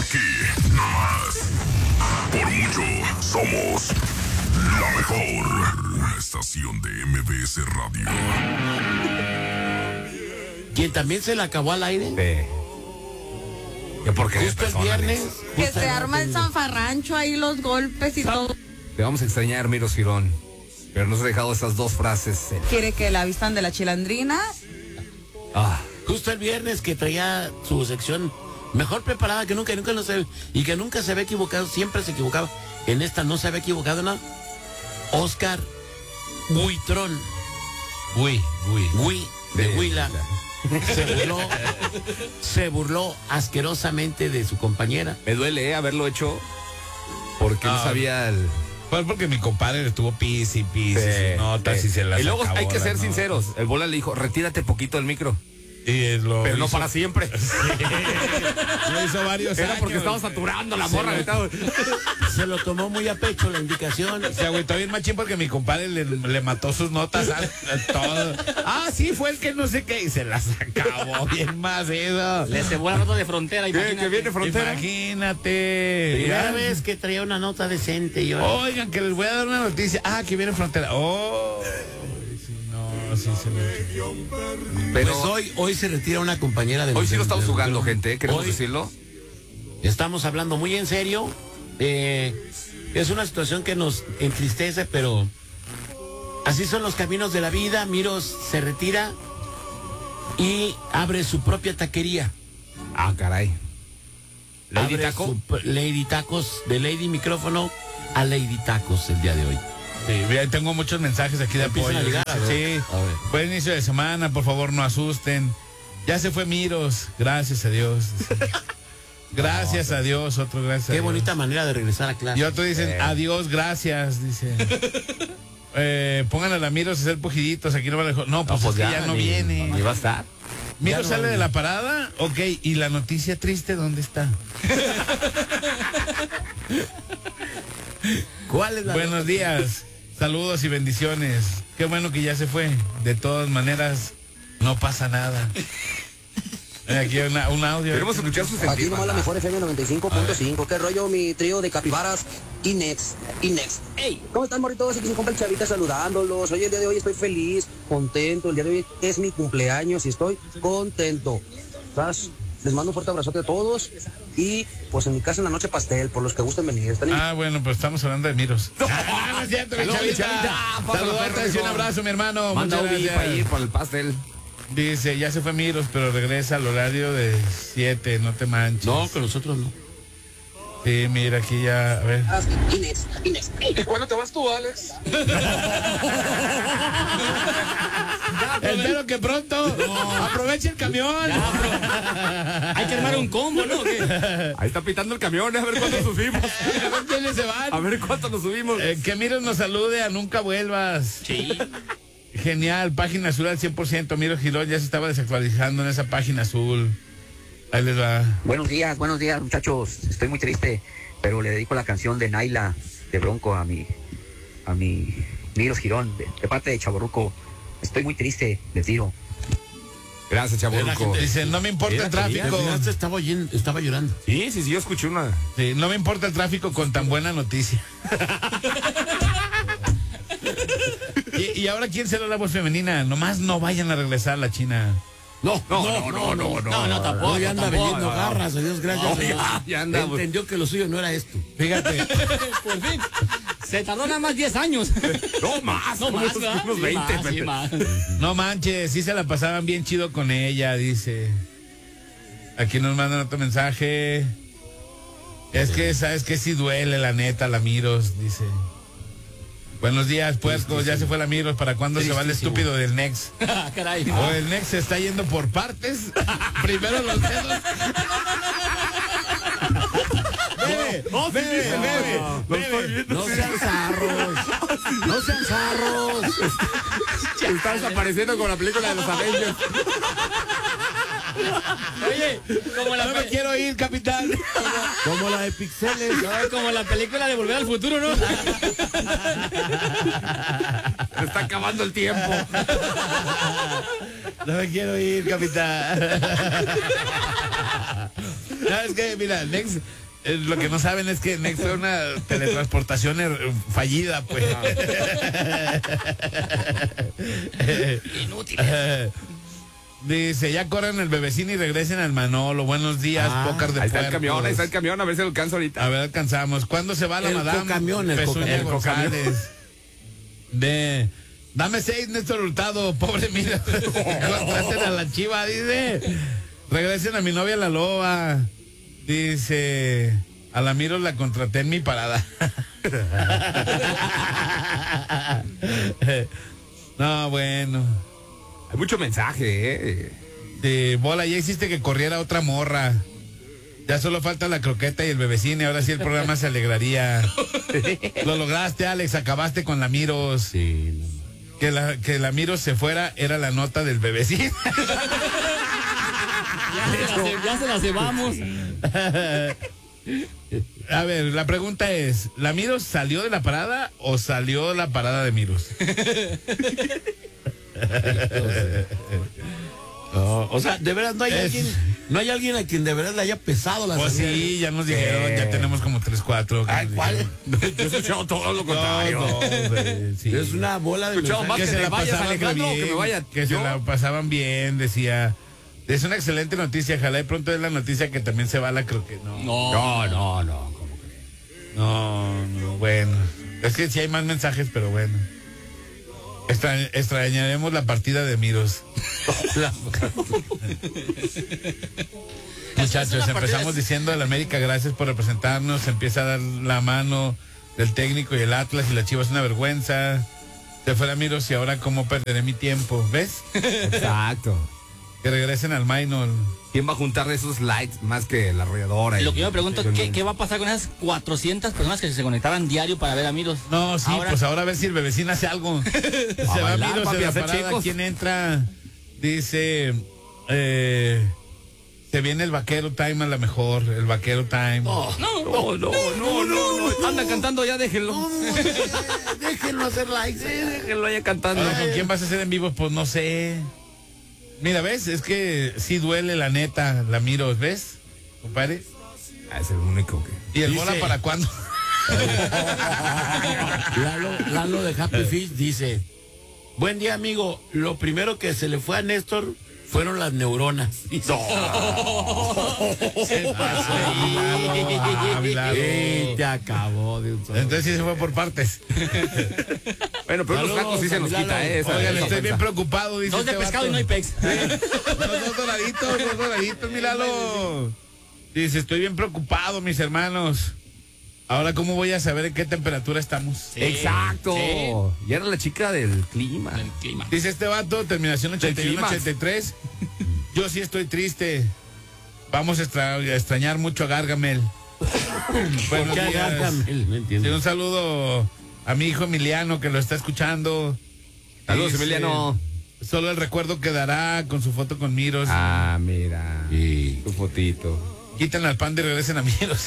Aquí, nomás. Por mucho, somos la mejor estación de MBS Radio. ¿Quién también se le acabó al aire? ¿Qué por qué? Justo el viernes. Que se arma el zanfarrancho ahí, los golpes y todo. Te vamos a extrañar, Miros Girón. Pero nos ha dejado esas dos frases. Quiere que la vistan de la chilandrina. Justo el viernes que traía su sección mejor preparada que nunca y que nunca se había equivocado, siempre se equivocaba. En esta no se había equivocado nada. Oscar Buitrón. Gui de Huila. Se burló asquerosamente de su compañera. Me duele haberlo hecho porque no sabía el... Pues porque mi compadre le tuvo pis y notas y se las Y luego acabó hay que ser las sinceros. El Bola le dijo, retírate poquito del micro. Pero no para siempre. Lo hizo varios Era años. porque estaba saturando la morra. Se lo tomó muy a pecho la indicación. Se agüitó bien machín porque mi compadre le mató sus notas a todo. Sí, fue el que no sé qué. Y se las acabó bien más eso. Le cebó la nota de frontera. Que viene frontera. Imagínate. Primera vez que traía una nota decente. Oigan, que les voy a dar una noticia. Que viene frontera. Sí, se me... Pero pues hoy se retira una compañera de... Hoy sí lo estamos jugando, gente, queremos decirlo. Estamos hablando muy en serio. Es una situación que nos entristece, pero así son los caminos de la vida. Miros se retira y abre su propia taquería. Caray. Lady Taco. Lady Tacos, de Lady Micrófono a Lady Tacos el día de hoy. Sí, tengo muchos mensajes aquí de apoyo. Sí, buen inicio de semana, por favor no asusten. Ya se fue Miros, gracias a Dios. Gracias a Dios, otro gracias a Dios. Qué bonita manera de regresar a clase. Y otro dicen, adiós, gracias, dice. Pongan a la Miros a hacer pujiditos, aquí no va a dejar. No, pues es que ya no viene. ¿Y va a estar? Miros sale de la parada, ok, y la noticia triste, ¿dónde está? ¿Cuál es la Buenos días. Saludos y bendiciones. Qué bueno que ya se fue. De todas maneras, no pasa nada. Aquí un audio. Queremos escuchar sus Aquí nomás la mejor FM 95.5. ¿Qué rollo, mi trío de capibaras? Inex. Hey, ¿cómo están, morritos? Aquí se compra el Chavita saludándolos. Oye, el día de hoy estoy feliz, contento. El día de hoy es mi cumpleaños y estoy contento. ¿Sabes? Les mando un fuerte abrazote a todos. Y pues en mi casa en la noche pastel, por los que gusten venir. Bueno, pues estamos hablando de Miros. No es cierto, mi Chavita. Saludos y un abrazo, mi hermano. Manda un VIP para ir por el pastel. Dice, ya se fue Miros, pero regresa al horario de 7, no te manches. No, con nosotros no. Sí, mira, aquí ya, a ver. Inés. ¿Y cuándo te vas tú, Alex? Espero que pronto. Aproveche el camión. Hay que armar un combo, ¿no? ¿Qué? Ahí está pitando el camión, a ver cuánto subimos. A ver quiénes se van. A ver cuánto nos subimos. Que Miros nos salude a Nunca Vuelvas. Sí. Genial, página azul al 100%. Miros Girón ya se estaba desactualizando en esa página azul. Ahí les va. Buenos días, muchachos. Estoy muy triste, pero le dedico la canción de Naila de Bronco a mi Miros Girón, de parte de Chavorruco. Estoy muy triste, les digo. Gracias, Chavorruco. Dice, no me importa el tráfico. Estaba llorando. Sí, yo escuché una. Sí, no me importa el tráfico con tan buena noticia. ¿Y ahora quién será la voz femenina? Nomás no vayan a regresar a la China. No, tampoco. Ya anda vendiendo garras, a Dios gracias. Ya anda. Entendió que lo suyo no era esto. Fíjate. Por fin. Se tardó nada más 10 años. No más, unos 20. Sí, más. No manches, sí se la pasaban bien chido con ella, dice. Aquí nos mandan otro mensaje. Es que, ¿sabes qué? Sí duele, la neta, la Miros, dice. Buenos días, puercos, ya se fue la Miros. ¿Para cuándo se va el estúpido del Nex? Caray. El Nex se está yendo por partes. Primero los dedos. Bebe. No sean zarros. No sean zarros. Estás apareciendo con la película de los Avengers. Oye, como la No me quiero ir, capitán. Como la de Pixeles. No, como la película de Volver al Futuro, ¿no? Se está acabando el tiempo. No me quiero ir, capitán. No, es que, mira, Next, lo que no saben es que Next fue una teletransportación fallida, pues. Inútil. Dice, ya corran el bebecín y regresen al Manolo. Buenos días, pócar de ahí está puercos. el camión, a ver si lo alcanza ahorita. A ver, alcanzamos. ¿Cuándo se va la El madame? cocamión, el Pezuña cocamión. González. Dame 6, Néstor Hurtado, pobre mira. Contraten a la chiva, dice. Regresen a mi novia la loba. Dice, a la Miros la contraté en mi parada. No, bueno. Hay mucho mensaje, De bola, ya hiciste que corriera otra morra. Ya solo falta la croqueta y el bebecín, y ahora sí el programa se alegraría. Lo lograste, Alex, acabaste con la Miros. Sí, no. Que la Miros se fuera era la nota del bebecín. Ya se la cebamos. A ver, la pregunta es, ¿la Miros salió de la parada o salió la parada de Miros? No, o sea, de verdad no hay alguien a quien de verdad le haya pesado la Pues salida. sí, ya nos dijeron, ya tenemos como 3, 4. Ay, ¿cuál? Yo he escuchado todo lo contrario. No, hombre, sí. Es una bola de Escuchamos más Que que se te la vayas, pasaban Alejandro, bien, que me vaya que yo. se la pasaban bien, decía. Es una excelente noticia, ojalá y pronto es la noticia que también se va la croqueta. No, No. ¿Cómo que? no, bueno. Es que sí hay más mensajes, pero bueno. Extrañaremos la partida de Miros. Muchachos, empezamos diciendo al América, gracias por representarnos. Empieza a dar la mano del técnico y el Atlas y la Chivas es una vergüenza. Se fue a Miros y ahora cómo perderé mi tiempo, ¿ves? Exacto. Que regresen al minor. ¿Quién va a juntar esos likes más que la arrolladora? Lo que yo me pregunto, ¿qué va a pasar con esas 400 personas que se conectaban diario para ver a Miros? No, sí, pues ahora a ver si el bebecín hace algo. Se va bailar, Miros papi, de la hacer parada. chicos. ¿Quién entra? Dice, se viene el vaquero time a la mejor. El vaquero time. No. Anda cantando ya, déjenlo. Déjenlo hacer likes. Déjenlo ya cantando. Ahora, ¿con quién vas a hacer en vivo? Pues no sé. Mira, ¿ves? Es que sí duele la neta, la Miros, ¿ves? Compadre. Es el único que... ¿Y el Dice- bola para cuándo? Lalo de Happy Fish dice: buen día, amigo. Lo primero que se le fue a Néstor fueron las neuronas. Y te acabó de un solo. Entonces sí se fue por partes. Bueno, pero los Saludos, tacos sí se nos Lalo. quita, Oigan, Esa estoy bien preocupado, dice Dos de este pescado vato. y no hay pex. Dos doraditos, mi Lalo. Dice, estoy bien preocupado, mis hermanos. Ahora, ¿cómo voy a saber en qué temperatura estamos? Exacto. Sí. Y era la chica del clima. El clima. Dice este vato, terminación 81-83. Yo sí estoy triste. Vamos a extrañar mucho a Gargamel. Buenos ¿Por qué días. Gargamel? No entiendo. Sí, un saludo a mi hijo Emiliano que lo está escuchando. Saludos, Dice, Emiliano. Solo el recuerdo quedará con su foto con Miros. Ah, mira. Sí. Tu fotito. Quiten al pan y regresen a Miros.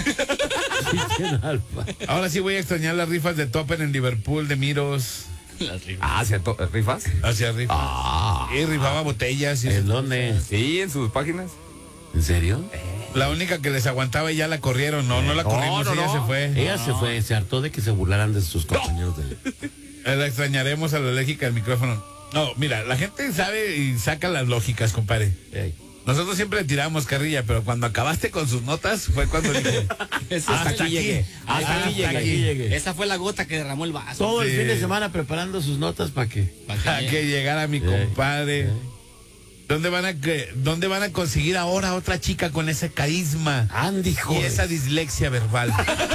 Ahora sí voy a extrañar las rifas de Topper en Liverpool de Miros. Ah, ¿hacia rifas? Hacia arriba. Y rifaba botellas. Y ¿En dónde? Sí, en sus páginas. ¿En serio? la única que les aguantaba y ya la corrieron. No la corrimos, ella se fue. Ella se fue, se hartó de que se burlaran de sus compañeros de... La extrañaremos a la alérgica del micrófono. No, mira, la gente sabe y saca las lógicas, compadre. Ey. Nosotros siempre le tiramos carrilla, pero cuando acabaste con sus notas fue cuando dije, Hasta aquí llegué. Hasta aquí llegué. Esa fue la gota que derramó el vaso. Todo el Sí. fin de semana preparando sus notas para que... a que llegara mi compadre. ¿Dónde van a conseguir ahora otra chica con ese carisma Andy, y joder. esa dislexia verbal?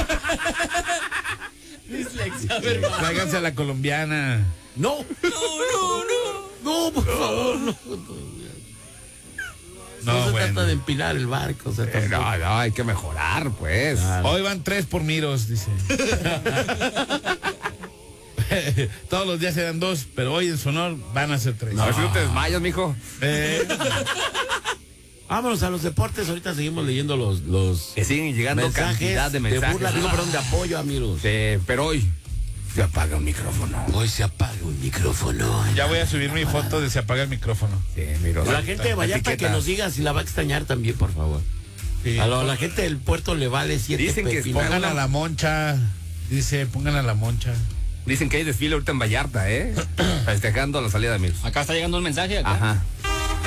Dislexia verbal. Tráiganse a la colombiana. No, por favor, no. No se trata de empinar el barco. O sea, tampoco. No, hay que mejorar, pues. Hoy van 3 por Miros, dice. Todos los días eran 2, pero hoy en su honor van a ser 3. A ver si no te desmayas, mijo. Vámonos a los deportes. Ahorita seguimos leyendo los Que siguen llegando cantidad de mensajes. burla, digo, perdón, de apoyo, amigos. Pero hoy se apaga el micrófono. Hoy se apaga un micrófono. Ya voy a subir mi foto de se apaga el micrófono. Sí, miro. La gente de Vallarta que Etiqueta. nos diga si la va a extrañar también, por favor. Sí. A la gente del puerto le vale 7 Dicen que pongan a la Moncha. Dice, pongan a la Moncha. Dicen que hay desfile ahorita en Vallarta, festejando la salida de amigos. Acá está llegando un mensaje. Acá. Ajá.